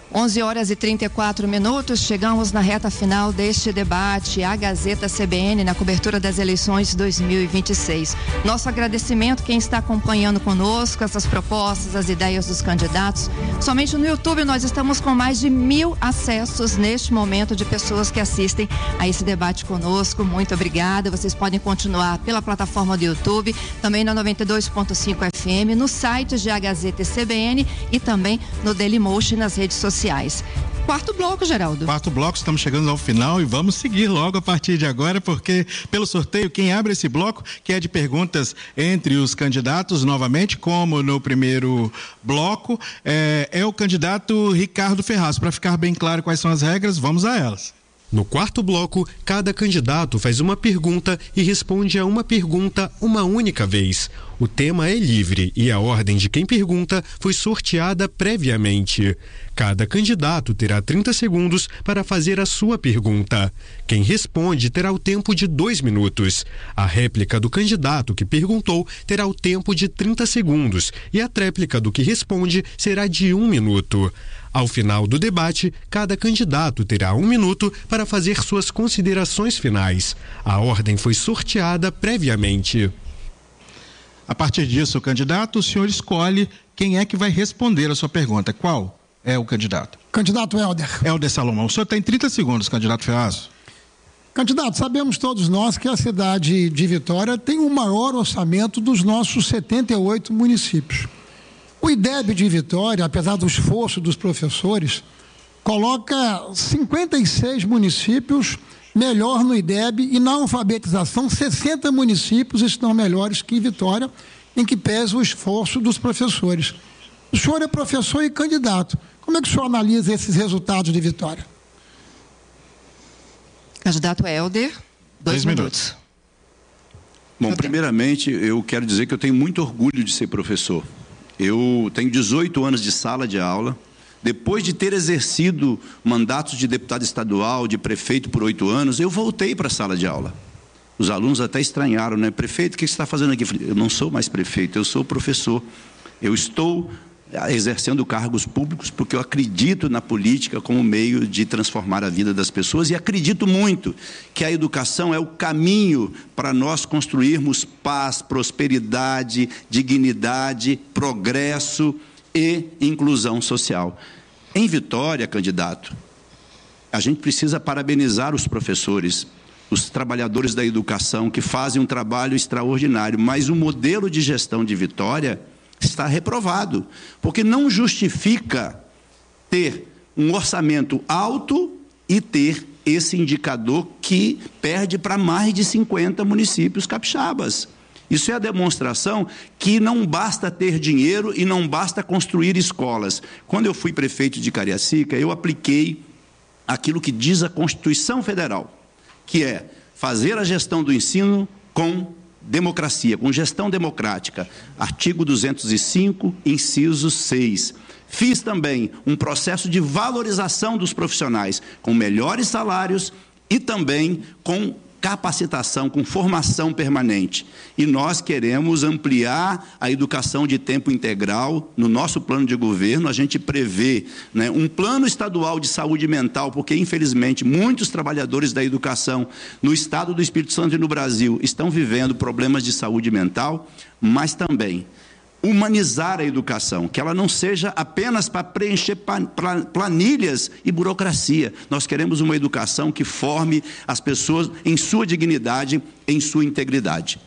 11h34, chegamos na reta final deste debate, a Gazeta CBN na cobertura das eleições 2026. Nosso agradecimento quem está acompanhando conosco essas propostas, as ideias dos candidatos. Somente no YouTube nós estamos com mais de 1.000 acessos neste momento de pessoas que assistem a esse debate conosco. Muito obrigada. Vocês podem continuar pela plataforma do YouTube, também na 92.5 FM, no site de a Gazeta CBN e também no Dailymotion nas redes sociais. Quarto bloco, Geraldo. Quarto bloco, estamos chegando ao final e vamos seguir logo a partir de agora, porque pelo sorteio, quem abre esse bloco, que é de perguntas entre os candidatos, novamente, como no primeiro bloco, é o candidato Ricardo Ferraz. Para ficar bem claro quais são as regras, vamos a elas. No quarto bloco, cada candidato faz uma pergunta e responde a uma pergunta uma única vez. O tema é livre e a ordem de quem pergunta foi sorteada previamente. Cada candidato terá 30 segundos para fazer a sua pergunta. Quem responde terá o tempo de 2 minutos. A réplica do candidato que perguntou terá o tempo de 30 segundos e a tréplica do que responde será de 1 minuto. Ao final do debate, cada candidato terá 1 minuto para fazer suas considerações finais. A ordem foi sorteada previamente. A partir disso, candidato, o senhor escolhe quem é que vai responder a sua pergunta. Qual é o candidato? Candidato Helder. Helder Salomão. O senhor tem 30 segundos, candidato Ferraz. Candidato, sabemos todos nós que a cidade de Vitória tem o maior orçamento dos nossos 78 municípios. O IDEB de Vitória, apesar do esforço dos professores, coloca 56 municípios melhor no IDEB e na alfabetização 60 municípios estão melhores que Vitória, em que pesa o esforço dos professores. O senhor é professor e candidato. Como é que o senhor analisa esses resultados de Vitória? Candidato Helder, 2 minutos. Bom, primeiramente, eu quero dizer que eu tenho muito orgulho de ser professor. Eu tenho 18 anos de sala de aula. Depois de ter exercido mandatos de deputado estadual, de prefeito por 8 anos, eu voltei para a sala de aula. Os alunos até estranharam, né? Prefeito, o que você está fazendo aqui? Eu não sou mais prefeito, eu sou professor. Eu estou exercendo cargos públicos porque eu acredito na política como meio de transformar a vida das pessoas e acredito muito que a educação é o caminho para nós construirmos paz, prosperidade, dignidade, progresso e inclusão social. Em Vitória, candidato, a gente precisa parabenizar os professores, os trabalhadores da educação que fazem um trabalho extraordinário, mas o modelo de gestão de Vitória está reprovado, porque não justifica ter um orçamento alto e ter esse indicador que perde para mais de 50 municípios capixabas. Isso é a demonstração que não basta ter dinheiro e não basta construir escolas. Quando eu fui prefeito de Cariacica, eu apliquei aquilo que diz a Constituição Federal, que é fazer a gestão do ensino com democracia, com gestão democrática. Artigo 205, inciso 6. Fiz também um processo de valorização dos profissionais, com melhores salários e também com capacitação, com formação permanente. E nós queremos ampliar a educação de tempo integral. No nosso plano de governo, a gente prevê, né, um plano estadual de saúde mental, porque, infelizmente, muitos trabalhadores da educação no estado do Espírito Santo e no Brasil estão vivendo problemas de saúde mental, mas também humanizar a educação, que ela não seja apenas para preencher planilhas e burocracia. Nós queremos uma educação que forme as pessoas em sua dignidade, em sua integridade.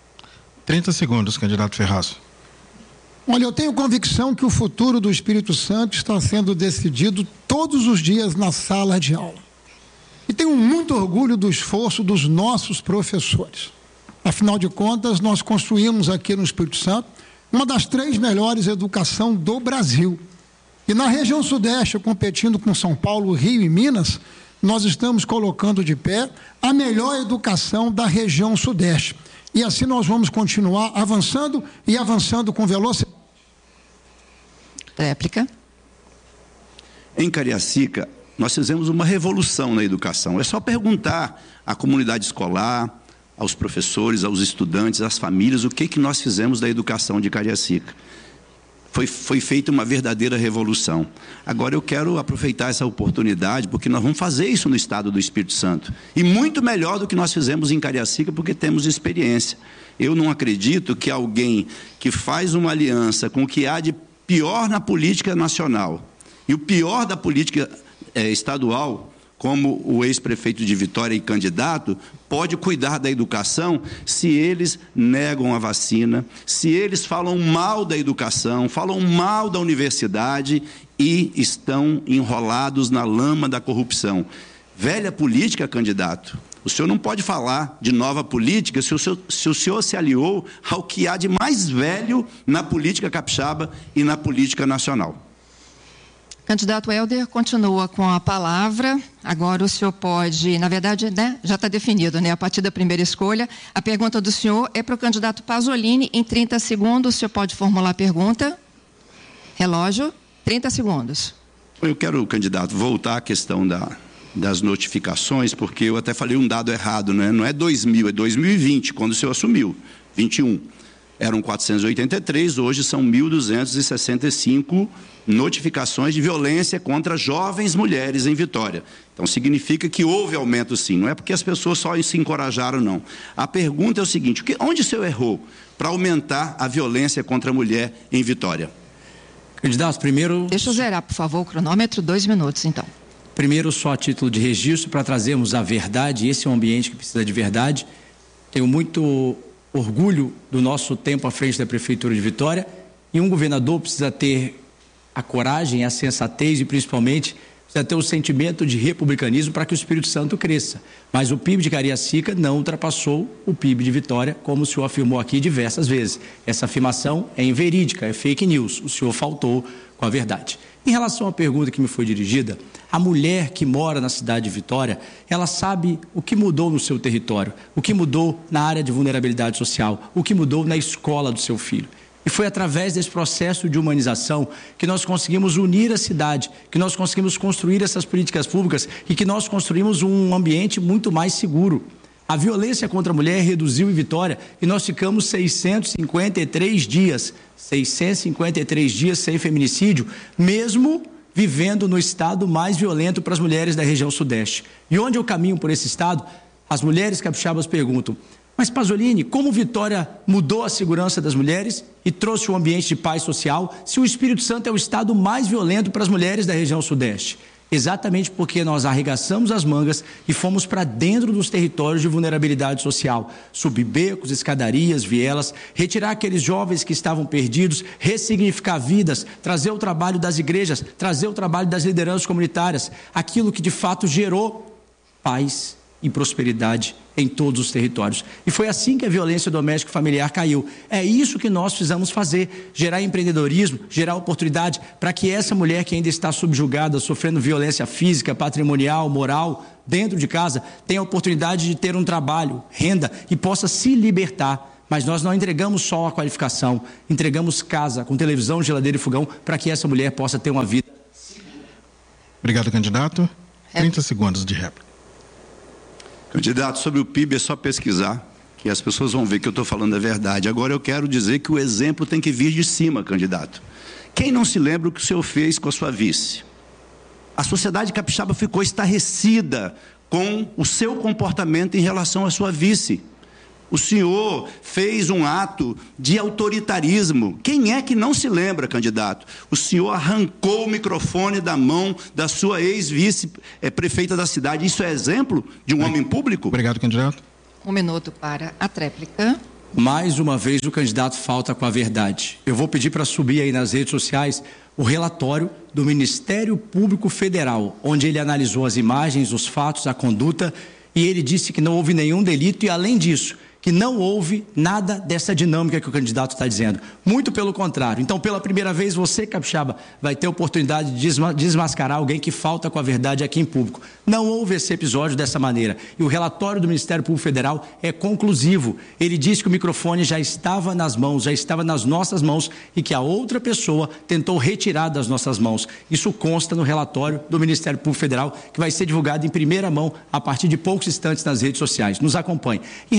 30 segundos, candidato Ferraz. Olha, eu tenho convicção que o futuro do Espírito Santo está sendo decidido todos os dias na sala de aula. E tenho muito orgulho do esforço dos nossos professores. Afinal de contas, nós construímos aqui no Espírito Santo uma das 3 melhores educação do Brasil. E na região sudeste, competindo com São Paulo, Rio e Minas, nós estamos colocando de pé a melhor educação da região sudeste. E assim nós vamos continuar avançando e avançando com velocidade. Réplica. Em Cariacica, nós fizemos uma revolução na educação. É só perguntar à comunidade escolar, aos professores, aos estudantes, às famílias, o que nós fizemos da educação de Cariacica. foi feita uma verdadeira revolução. Agora eu quero aproveitar essa oportunidade, porque nós vamos fazer isso no estado do Espírito Santo. E muito melhor do que nós fizemos em Cariacica, porque temos experiência. Eu não acredito que alguém que faz uma aliança com o que há de pior na política nacional e o pior da política estadual, como o ex-prefeito de Vitória e candidato, pode cuidar da educação se eles negam a vacina, se eles falam mal da educação, falam mal da universidade e estão enrolados na lama da corrupção. Velha política, candidato. O senhor não pode falar de nova política se o senhor se aliou ao que há de mais velho na política capixaba e na política nacional. Candidato Helder continua com a palavra. Agora o senhor pode, na verdade, né, já está definido, né, a partir da primeira escolha. A pergunta do senhor é para o candidato Pasolini. Em 30 segundos, o senhor pode formular a pergunta. Relógio, 30 segundos. Eu quero, candidato, voltar à questão das notificações, porque eu até falei um dado errado, né? Não é 2000, é 2020, quando o senhor assumiu, 21. Eram 483, hoje são 1.265 notificações de violência contra jovens mulheres em Vitória. Então, significa que houve aumento, sim. Não é porque as pessoas só se encorajaram, não. A pergunta é o seguinte: onde o senhor errou para aumentar a violência contra a mulher em Vitória? Candidato, primeiro... Deixa eu zerar, por favor, o cronômetro, 2 minutos, então. Primeiro, só a título de registro, para trazermos a verdade. Esse é um ambiente que precisa de verdade. Tenho muito orgulho do nosso tempo à frente da Prefeitura de Vitória, e um governador precisa ter a coragem, a sensatez e principalmente precisa ter o sentimento de republicanismo para que o Espírito Santo cresça. Mas o PIB de Cariacica não ultrapassou o PIB de Vitória, como o senhor afirmou aqui diversas vezes. Essa afirmação é inverídica, é fake news. O senhor faltou com a verdade. Em relação à pergunta que me foi dirigida, a mulher que mora na cidade de Vitória, ela sabe o que mudou no seu território, o que mudou na área de vulnerabilidade social, o que mudou na escola do seu filho. E foi através desse processo de humanização que nós conseguimos unir a cidade, que nós conseguimos construir essas políticas públicas e que nós construímos um ambiente muito mais seguro. A violência contra a mulher reduziu em Vitória e nós ficamos 653 dias sem feminicídio, mesmo vivendo no estado mais violento para as mulheres da região sudeste. E onde eu caminho por esse estado, as mulheres capixabas perguntam: mas Pasolini, como Vitória mudou a segurança das mulheres e trouxe um ambiente de paz social, se o Espírito Santo é o estado mais violento para as mulheres da região sudeste? Exatamente porque nós arregaçamos as mangas e fomos para dentro dos territórios de vulnerabilidade social, subir becos, escadarias, vielas, retirar aqueles jovens que estavam perdidos, ressignificar vidas, trazer o trabalho das igrejas, trazer o trabalho das lideranças comunitárias, aquilo que de fato gerou paz e prosperidade em todos os territórios. E foi assim que a violência doméstica e familiar caiu. É isso que nós precisamos fazer: gerar empreendedorismo, gerar oportunidade para que essa mulher que ainda está subjugada, sofrendo violência física, patrimonial, moral, dentro de casa, tenha a oportunidade de ter um trabalho, renda e possa se libertar. Mas nós não entregamos só a qualificação, entregamos casa com televisão, geladeira e fogão para que essa mulher possa ter uma vida. Obrigado, candidato. 30 segundos de réplica. Candidato, sobre o PIB é só pesquisar, que as pessoas vão ver que eu estou falando a verdade. Agora eu quero dizer que o exemplo tem que vir de cima, candidato. Quem não se lembra o que o senhor fez com a sua vice? A sociedade capixaba ficou estarrecida com o seu comportamento em relação à sua vice. O senhor fez um ato de autoritarismo. Quem é que não se lembra, candidato? O senhor arrancou o microfone da mão da sua ex-vice-prefeita da cidade. Isso é exemplo de um homem público? Obrigado, candidato. 1 minuto para a tréplica. Mais uma vez o candidato falta com a verdade. Eu vou pedir para subir aí nas redes sociais o relatório do Ministério Público Federal, onde ele analisou as imagens, os fatos, a conduta, e ele disse que não houve nenhum delito e, além disso, que não houve nada dessa dinâmica que o candidato está dizendo. Muito pelo contrário. Então, pela primeira vez, você, capixaba, vai ter a oportunidade de desmascarar alguém que falta com a verdade aqui em público. Não houve esse episódio dessa maneira. E o relatório do Ministério Público Federal é conclusivo. Ele diz que o microfone já estava nas mãos, já estava nas nossas mãos e que a outra pessoa tentou retirar das nossas mãos. Isso consta no relatório do Ministério Público Federal, que vai ser divulgado em primeira mão a partir de poucos instantes nas redes sociais. Nos acompanhe. Em relação ao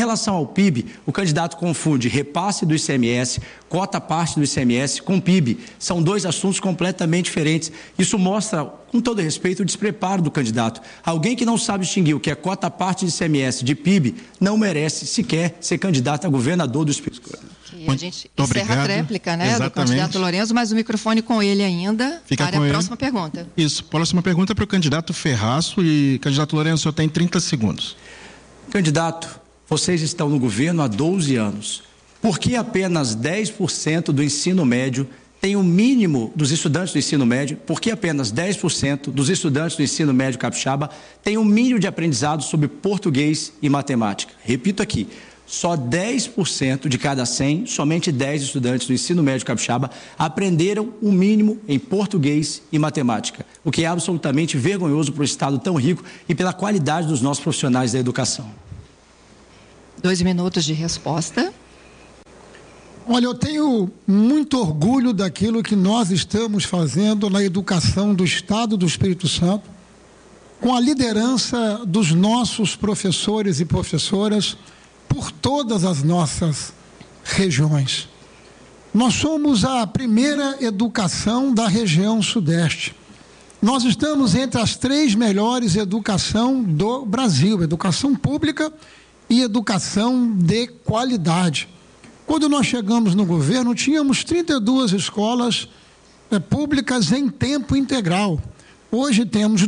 PIB, o candidato confunde repasse do ICMS, cota parte do ICMS com PIB. São dois assuntos completamente diferentes. Isso mostra, com todo respeito, o despreparo do candidato. Alguém que não sabe distinguir o que é cota parte de ICMS de PIB não merece sequer ser candidato a governador do Espírito Santo. E a gente encerra a réplica, né, do candidato Lourenço, mas o microfone com ele ainda. Fica para com a ele. Próxima pergunta. Isso, próxima pergunta é para o candidato Ferraço e candidato Lourenço, o senhor tem 30 segundos. Candidato, vocês estão no governo há 12 anos. Por que apenas 10% do ensino médio tem o mínimo dos estudantes do ensino médio? Por que apenas 10% dos estudantes do ensino médio capixaba tem o mínimo de aprendizado sobre português e matemática? Repito aqui, só 10% de cada 100, somente 10 estudantes do ensino médio capixaba aprenderam o mínimo em português e matemática, o que é absolutamente vergonhoso para um estado tão rico e pela qualidade dos nossos profissionais da educação. 2 minutos de resposta. Olha, eu tenho muito orgulho daquilo que nós estamos fazendo na educação do Estado do Espírito Santo, com a liderança dos nossos professores e professoras por todas as nossas regiões. Nós somos a primeira educação da região Sudeste. Nós estamos entre as 3 melhores educação do Brasil, educação pública e educação de qualidade. Quando nós chegamos no governo, tínhamos 32 escolas públicas em tempo integral. Hoje temos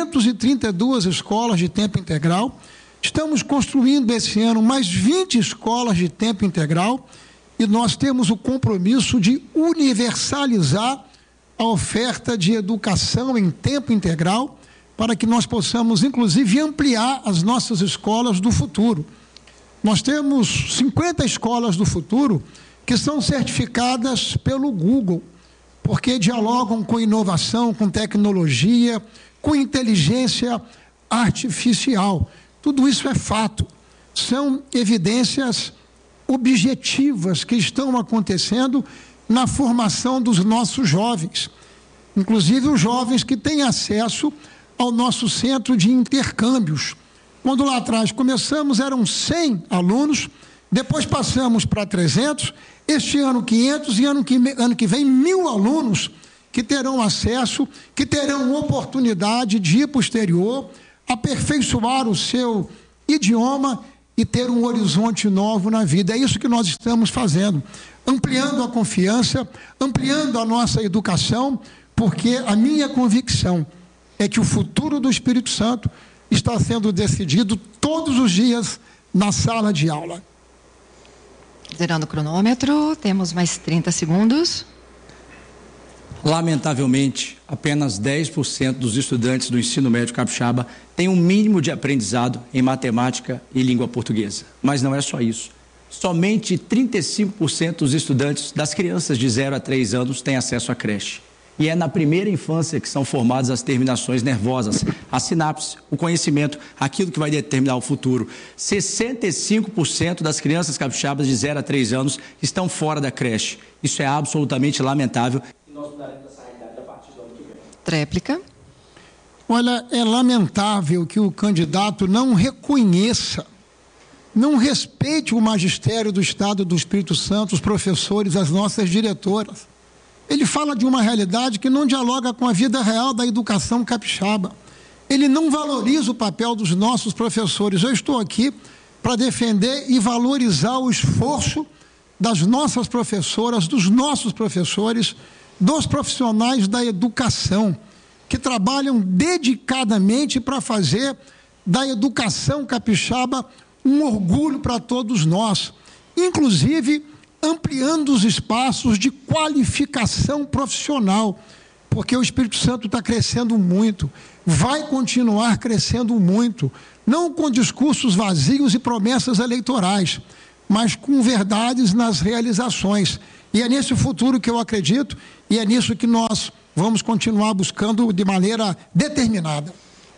232 escolas de tempo integral. Estamos construindo esse ano mais 20 escolas de tempo integral e nós temos o compromisso de universalizar a oferta de educação em tempo integral para que nós possamos, inclusive, ampliar as nossas escolas do futuro. Nós temos 50 escolas do futuro que são certificadas pelo Google, porque dialogam com inovação, com tecnologia, com inteligência artificial. Tudo isso é fato, são evidências objetivas que estão acontecendo na formação dos nossos jovens, inclusive os jovens que têm acesso ao nosso centro de intercâmbios. Quando lá atrás começamos eram 100 alunos, depois passamos para 300, este ano 500 e ano que vem 1.000 alunos que terão acesso, que terão oportunidade de ir para o exterior, aperfeiçoar o seu idioma e ter um horizonte novo na vida. É isso que nós estamos fazendo, ampliando a confiança, ampliando a nossa educação, porque a minha convicção é que o futuro do Espírito Santo está sendo decidido todos os dias na sala de aula. Zerando o cronômetro, temos mais 30 segundos. Lamentavelmente, apenas 10% dos estudantes do ensino médio capixaba têm um mínimo de aprendizado em matemática e língua portuguesa. Mas não é só isso. Somente 35% dos estudantes das crianças de 0 a 3 anos têm acesso à creche. E é na primeira infância que são formadas as terminações nervosas, a sinapse, o conhecimento, aquilo que vai determinar o futuro. 65% das crianças capixabas de 0 a 3 anos estão fora da creche. Isso é absolutamente lamentável. E nós mudaremos essa realidade a partir do ano que vem. Tréplica. Olha, é lamentável que o candidato não reconheça, não respeite o magistério do Estado do Espírito Santo, os professores, as nossas diretoras. Ele fala de uma realidade que não dialoga com a vida real da educação capixaba. Ele não valoriza o papel dos nossos professores. Eu estou aqui para defender e valorizar o esforço das nossas professoras, dos nossos professores, dos profissionais da educação, que trabalham dedicadamente para fazer da educação capixaba um orgulho para todos nós, inclusive ampliando os espaços de qualificação profissional, porque o Espírito Santo está crescendo muito, vai continuar crescendo muito, não com discursos vazios e promessas eleitorais, mas com verdades nas realizações. E é nesse futuro que eu acredito, e é nisso que nós vamos continuar buscando de maneira determinada.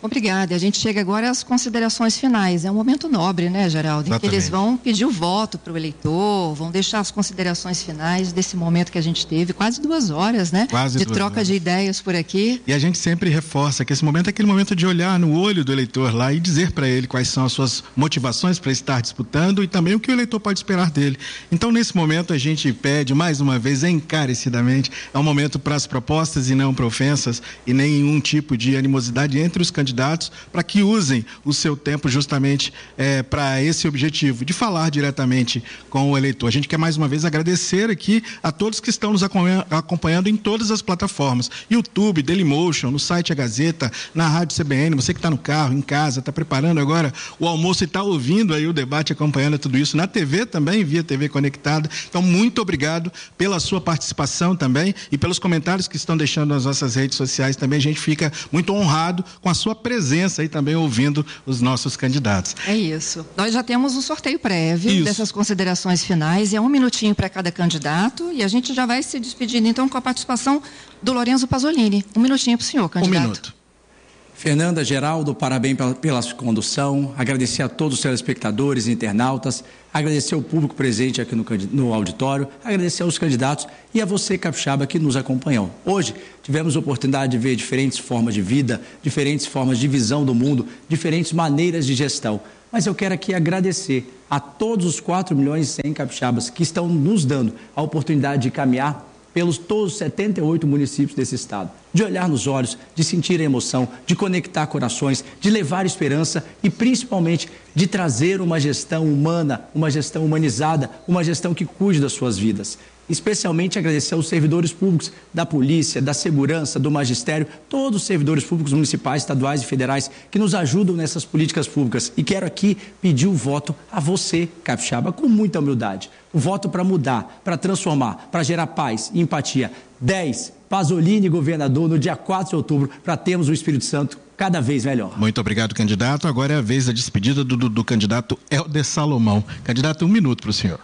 Obrigada. A gente chega agora às considerações finais. É um momento nobre, né, Geraldo? Em que eles vão pedir o voto para o eleitor, vão deixar as considerações finais desse momento que a gente teve, quase 2 horas, né? De troca de ideias por aqui. E a gente sempre reforça que esse momento é aquele momento de olhar no olho do eleitor lá e dizer para ele quais são as suas motivações para estar disputando e também o que o eleitor pode esperar dele. Então, nesse momento, a gente pede, mais uma vez, encarecidamente, é um momento para as propostas e não para ofensas e nenhum tipo de animosidade entre os candidatos, para que usem o seu tempo justamente para esse objetivo, de falar diretamente com o eleitor. A gente quer mais uma vez agradecer aqui a todos que estão nos acompanhando em todas as plataformas, YouTube, Dailymotion, no site A Gazeta, na Rádio CBN, você que está no carro, em casa, está preparando agora o almoço e está ouvindo aí o debate, acompanhando tudo isso, na TV também, via TV Conectada. Então, muito obrigado pela sua participação também e pelos comentários que estão deixando nas nossas redes sociais também. A gente fica muito honrado com a sua presença aí também, ouvindo os nossos candidatos. É isso. Nós já temos um sorteio prévio dessas considerações finais, e é 1 minutinho para cada candidato, e a gente já vai se despedindo então com a participação do Lorenzo Pasolini. 1 minutinho para o senhor, candidato. 1 minuto. Fernanda, Geraldo, parabéns pela condução, agradecer a todos os telespectadores e internautas, agradecer ao público presente aqui no auditório, agradecer aos candidatos e a você, capixaba, que nos acompanhou. Hoje tivemos a oportunidade de ver diferentes formas de vida, diferentes formas de visão do mundo, diferentes maneiras de gestão. Mas eu quero aqui agradecer a todos os 4 milhões e 100 capixabas que estão nos dando a oportunidade de caminhar pelos todos os 78 municípios desse estado, de olhar nos olhos, de sentir a emoção, de conectar corações, de levar esperança e principalmente de trazer uma gestão humana, uma gestão humanizada, uma gestão que cuide das suas vidas. Especialmente agradecer aos servidores públicos da polícia, da segurança, do magistério, todos os servidores públicos municipais, estaduais e federais que nos ajudam nessas políticas públicas. E quero aqui pedir o voto a você, capixaba, com muita humildade. O voto para mudar, para transformar, para gerar paz e empatia. 10, Pasolini governador no dia 4 de outubro, para termos o Espírito Santo cada vez melhor. Muito obrigado, candidato. Agora é a vez da despedida do candidato Helder Salomão. Candidato, 1 minuto para o senhor.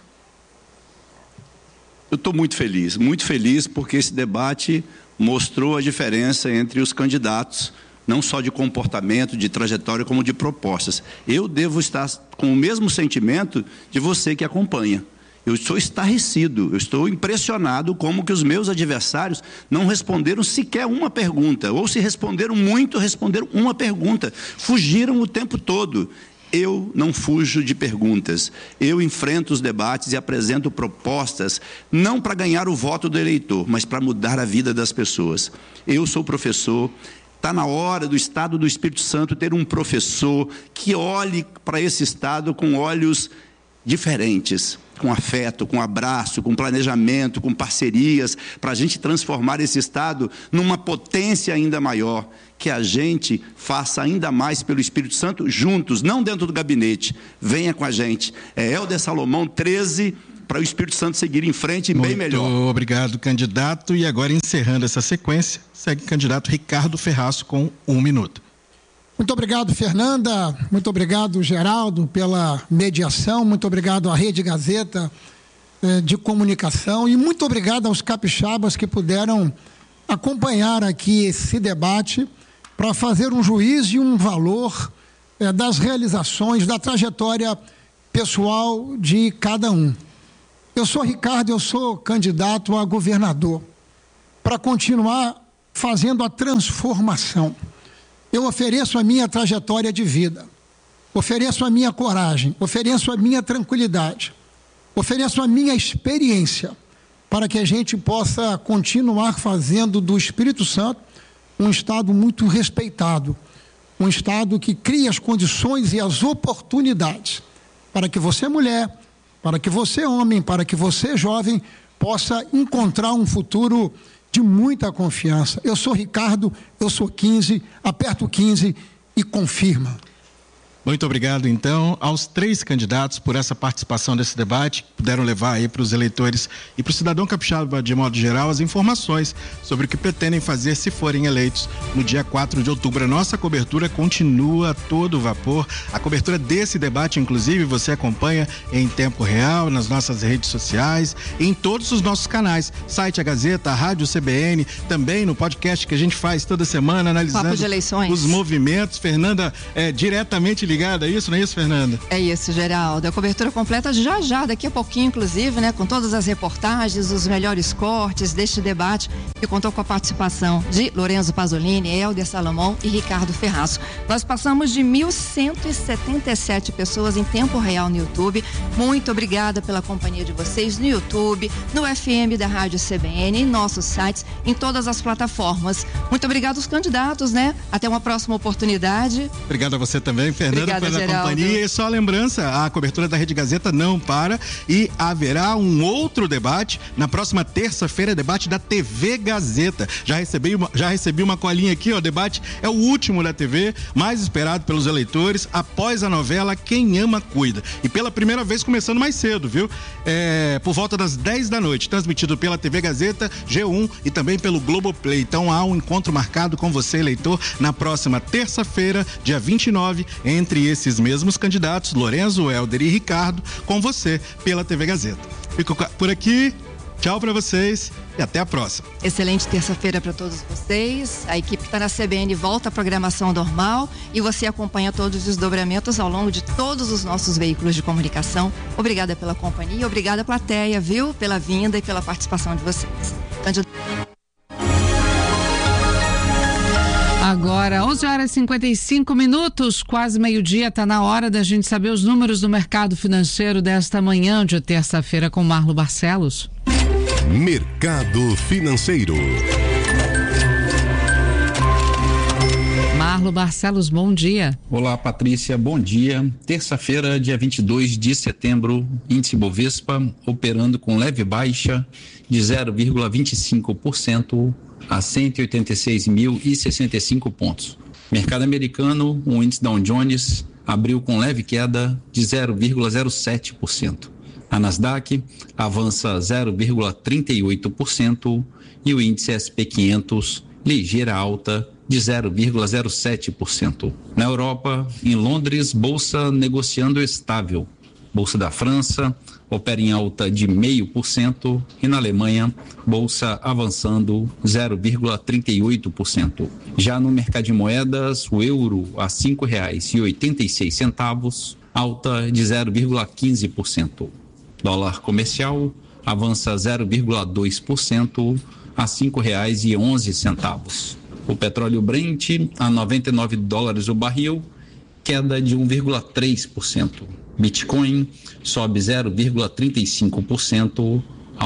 Eu estou muito feliz porque esse debate mostrou a diferença entre os candidatos, não só de comportamento, de trajetória, como de propostas. Eu devo estar com o mesmo sentimento de você que acompanha. Eu estou estarrecido, eu estou impressionado como que os meus adversários não responderam sequer uma pergunta, ou se responderam muito, responderam uma pergunta, fugiram o tempo todo. Eu não fujo de perguntas, eu enfrento os debates e apresento propostas, não para ganhar o voto do eleitor, mas para mudar a vida das pessoas. Eu sou professor, está na hora do Estado do Espírito Santo ter um professor que olhe para esse Estado com olhos diferentes, com afeto, com abraço, com planejamento, com parcerias, para a gente transformar esse Estado numa potência ainda maior, que a gente faça ainda mais pelo Espírito Santo juntos, não dentro do gabinete. Venha com a gente. É Helder Salomão 13, para o Espírito Santo seguir em frente bem melhor. Muito obrigado, candidato. E agora, encerrando essa sequência, segue o candidato Ricardo Ferraço com 1 minuto. Muito obrigado, Fernanda. Muito obrigado, Geraldo, pela mediação. Muito obrigado à Rede Gazeta de Comunicação. E muito obrigado aos capixabas que puderam acompanhar aqui esse debate para fazer um juízo e um valor das realizações, da trajetória pessoal de cada um. Eu sou Ricardo, eu sou candidato a governador para continuar fazendo a transformação. Eu ofereço a minha trajetória de vida, ofereço a minha coragem, ofereço a minha tranquilidade, ofereço a minha experiência para que a gente possa continuar fazendo do Espírito Santo um Estado muito respeitado, um Estado que cria as condições e as oportunidades para que você, mulher, para que você, homem, para que você, jovem, possa encontrar um futuro de muita confiança. Eu sou Ricardo, eu sou 15, aperto 15 e confirma. Muito obrigado, então, aos 3 candidatos por essa participação desse debate, que puderam levar aí para os eleitores e para o cidadão capixaba, de modo geral, as informações sobre o que pretendem fazer se forem eleitos no dia 4 de outubro. A nossa cobertura continua a todo vapor. A cobertura desse debate, inclusive, você acompanha em tempo real, nas nossas redes sociais, em todos os nossos canais, site A Gazeta, a Rádio CBN, também no podcast que a gente faz toda semana, analisando os movimentos. Fernanda diretamente ligada a isso, não é isso, Fernanda? É isso, Geraldo. A cobertura completa já, daqui a pouquinho, inclusive, né? Com todas as reportagens, os melhores cortes deste debate, que contou com a participação de Lorenzo Pasolini, Helder Salomão e Ricardo Ferraço. Nós passamos de 1.177 pessoas em tempo real no YouTube. Muito obrigada pela companhia de vocês no YouTube, no FM da Rádio CBN, em nossos sites, em todas as plataformas. Muito obrigado aos candidatos, né? Até uma próxima oportunidade. Obrigado a você também, Fernanda, obrigada, pela Geraldo. companhia. E só lembrança, a cobertura da Rede Gazeta não para e haverá um outro debate na próxima terça-feira, debate da TV Gazeta. Já recebi uma colinha aqui, o debate é o último da TV, mais esperado pelos eleitores, após a novela Quem Ama Cuida. E pela primeira vez começando mais cedo, viu? Por volta das 10 da noite, transmitido pela TV Gazeta, G1 e também pelo Globoplay. Então há um encontro marcado com você, eleitor, na próxima terça-feira, dia 29, entre esses mesmos candidatos, Lorenzo, Helder e Ricardo, com você pela TV Gazeta. Fico por aqui, tchau pra vocês e até a próxima. Excelente terça-feira para todos vocês. A equipe que está na CBN volta à programação normal e você acompanha todos os desdobramentos ao longo de todos os nossos veículos de comunicação. Obrigada pela companhia, obrigada plateia, viu? Pela vinda e pela participação de vocês. Agora, 11h55, quase meio-dia, está na hora da gente saber os números do mercado financeiro desta manhã de terça-feira com Marlo Barcelos. Mercado Financeiro. Marlo Barcelos, bom dia. Olá, Patrícia, bom dia. Terça-feira, dia 22 de setembro, índice Bovespa operando com leve baixa de 0,25% a 186.065 pontos. Mercado americano, o índice Dow Jones abriu com leve queda de 0,07%. A Nasdaq avança 0,38% e o índice SP 500 ligeira alta de 0,07%. Na Europa, em Londres, bolsa negociando estável. Bolsa da França opera em alta de 0,5% e na Alemanha, bolsa avançando 0,38%. Já no mercado de moedas, o euro a R$ 5,86, alta de 0,15%. Dólar comercial avança 0,2% a R$ 5,11. O petróleo Brent a $99 o barril, queda de 1,3%. Bitcoin sobe 0,35% a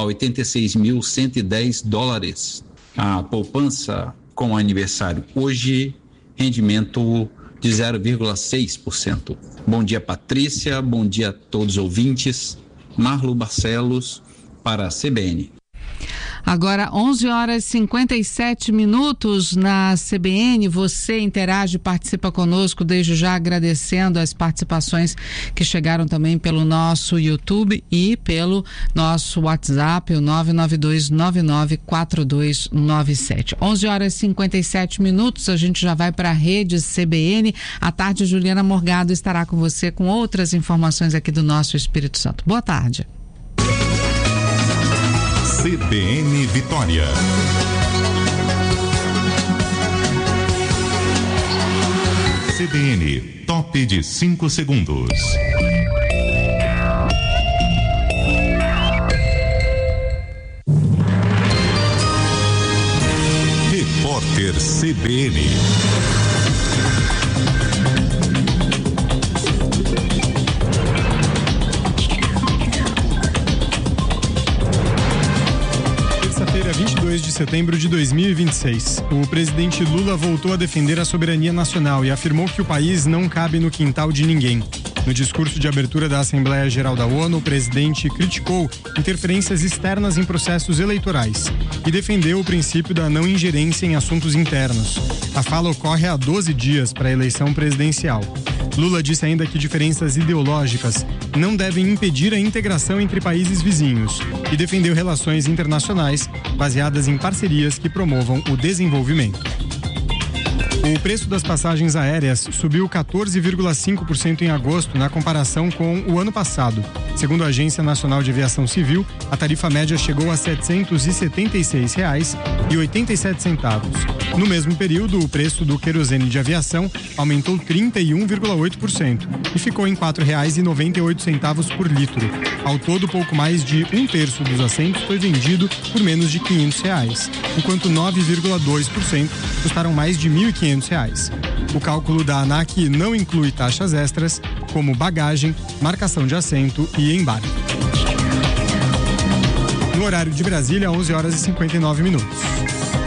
$86.110. A poupança com aniversário hoje, rendimento de 0,6%. Bom dia, Patrícia, bom dia a todos os ouvintes. Marlo Barcelos para a CBN. Agora, 11h57 na CBN. Você interage, participa conosco, desde já agradecendo as participações que chegaram também pelo nosso YouTube e pelo nosso WhatsApp, o 992994297. 11h57, a gente já vai para a rede CBN. À tarde, Juliana Morgado estará com você com outras informações aqui do nosso Espírito Santo. Boa tarde. CBN Vitória. CBN, top de 5 segundos. Repórter CBN. Terça-feira, 22 de setembro de 2026. O presidente Lula voltou a defender a soberania nacional e afirmou que o país não cabe no quintal de ninguém. No discurso de abertura da Assembleia Geral da ONU, o presidente criticou interferências externas em processos eleitorais e defendeu o princípio da não ingerência em assuntos internos. A fala ocorre há 12 dias para a eleição presidencial. Lula disse ainda que diferenças ideológicas não devem impedir a integração entre países vizinhos e defendeu relações internacionais baseadas em parcerias que promovam o desenvolvimento. O preço das passagens aéreas subiu 14,5% em agosto na comparação com o ano passado. Segundo a Agência Nacional de Aviação Civil, a tarifa média chegou a R$ 776,87. No mesmo período, o preço do querosene de aviação aumentou 31,8% e ficou em R$ 4,98 por litro. Ao todo, pouco mais de um terço dos assentos foi vendido por menos de R$ 500, enquanto 9,2% custaram mais de R$ 1.500. O cálculo da ANAC não inclui taxas extras, como bagagem, marcação de assento e embarque. No horário de Brasília, 11 horas e 59 minutos.